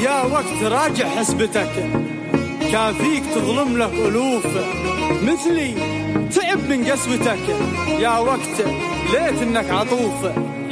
يا وقت راجع حسبتك، كان فيك تظلم لك ألوف مثلي تعب من قسوتك. يا وقت ليت إنك عطوف.